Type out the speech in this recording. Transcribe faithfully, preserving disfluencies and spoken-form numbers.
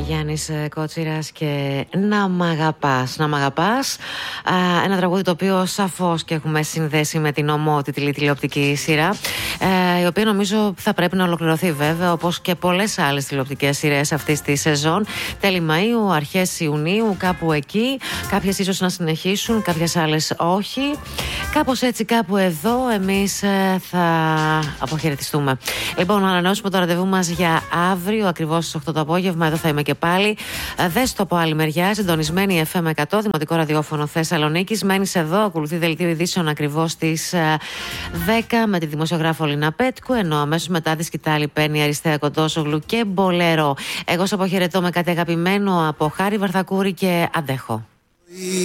Γιάννης Κότσιρας και «Να μ' αγαπάς». «Να μ' αγαπάς», ένα τραγούδι το οποίο σαφώς και έχουμε συνδέσει με την ομότιτλη τηλεοπτική σειρά, η οποία νομίζω θα πρέπει να ολοκληρωθεί βέβαια, όπως και πολλές άλλες τηλεοπτικές σειρές αυτής της σεζόν. Τέλη Μαΐου, αρχές Ιουνίου, κάπου εκεί. Κάποιες ίσως να συνεχίσουν, κάποιες άλλες όχι. Κάπως έτσι, κάπου εδώ εμείς θα αποχαιρετιστούμε. Λοιπόν, να ανανεώσουμε το ραντεβού μας για αύριο, ακριβώς στις οκτώ το απόγευμα. Εδώ θα είμαι και πάλι. Δες το από άλλη μεριά, συντονισμένη εφ εμ εκατό, Δημοτικό Ραδιόφωνο Θεσσαλονίκης. Μένεις εδώ, ακολουθεί δελτίο ειδήσεων ακριβώς στις δέκα με τη δημοσιογράφο Λίνα Πέτκου. Ενώ αμέσως μετά τη σκητάλη παίρνει Αριστεία Κοντόσογλου και Μπολέρο. Εγώ σε αποχαιρετώ με κάτι αγαπημένο από Χάρη Βαρθακούρη και αντέχω.